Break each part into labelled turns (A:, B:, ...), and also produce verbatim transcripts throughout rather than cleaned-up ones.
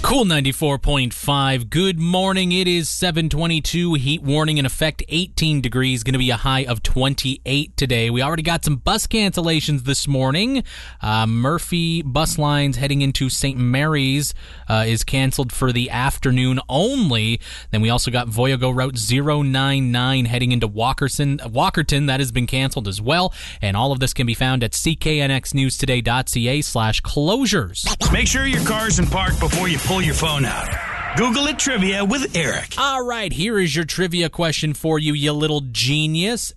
A: Cool ninety-four point five. Good morning. It is seven twenty-two. Heat warning in effect, eighteen degrees. Going to be a high of twenty-eight today. We already got some bus cancellations this morning. Uh, Murphy bus lines heading into Saint Mary's uh, is canceled for the afternoon only. Then we also got Voyago Route zero nine nine heading into Walkerton. Walkerton, that has been canceled as well. And all of this can be found at c k n x news today dot c a slash closures.
B: Make sure your car's in park before you pull your phone out. Google it trivia with Eric.
A: All right, here is your trivia question for you, you little genius.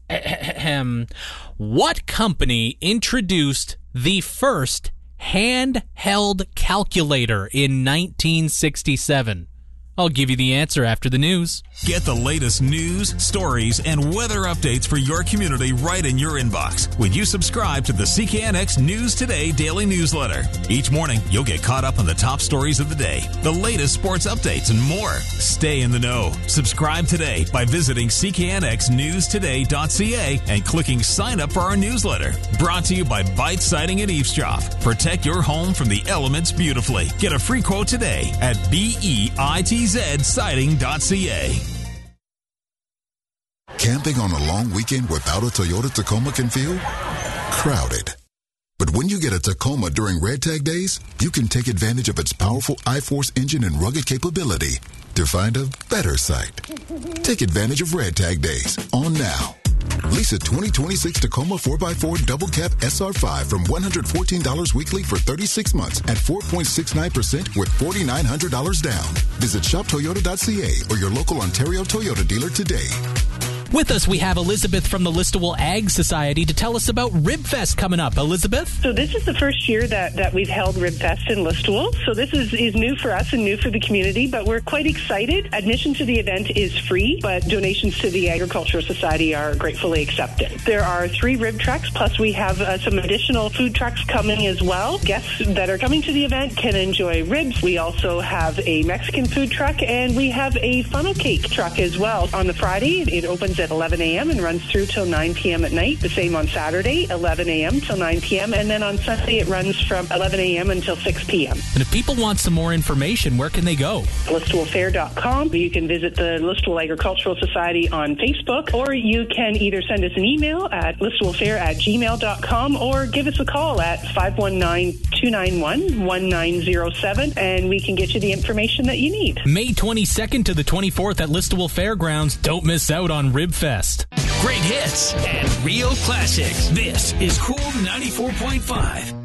A: What company introduced the first handheld calculator in nineteen sixty-seven? I'll give you the answer after the news.
C: Get the latest news, stories, and weather updates for your community right in your inbox when you subscribe to the C K N X News Today daily newsletter. Each morning, you'll get caught up on the top stories of the day, the latest sports updates, and more. Stay in the know. Subscribe today by visiting c k n x news today dot c a and clicking sign up for our newsletter. Brought to you by Bite Siding and Eavesdrop. Protect your home from the elements beautifully. Get a free quote today at B E I T Z siding dot c a.
D: Camping on a long weekend without a Toyota Tacoma can feel crowded. But when you get a Tacoma during Red Tag Days, you can take advantage of its powerful iForce engine and rugged capability to find a better site. Take advantage of Red Tag Days on now. Lease a twenty twenty-six Tacoma four by four Double Cab S R five from one hundred fourteen dollars weekly for thirty-six months at four point six nine percent with four thousand nine hundred dollars down. Visit shop toyota dot c a or your local Ontario Toyota dealer today.
A: With us, we have Elizabeth from the Listowel Ag Society to tell us about RibFest coming up. Elizabeth?
E: So this is the first year that, that we've held RibFest in Listowel. So this is, is new for us and new for the community, but we're quite excited. Admission to the event is free, but donations to the Agricultural Society are gratefully accepted. There are three rib trucks, plus we have uh, some additional food trucks coming as well. Guests that are coming to the event can enjoy ribs. We also have a Mexican food truck, and we have a funnel cake truck as well. On the Friday, it opens at eleven a.m. and runs through till nine p.m. at night. The same on Saturday, eleven a.m. till nine p.m. And then on Sunday, it runs from eleven a.m. until six p.m.
A: And if people want some more information, where can they go?
E: listowel fair dot com. You can visit the Listowel Agricultural Society on Facebook, or you can either send us an email at listowelfair at gmail dot com or give us a call at five one nine, two nine one, one nine zero seven, and we can get you the information that you need.
A: May twenty-second to the twenty-fourth at Listowel Fairgrounds. Don't miss out on RibFest.
B: Great hits and real classics. This is Cool ninety-four point five.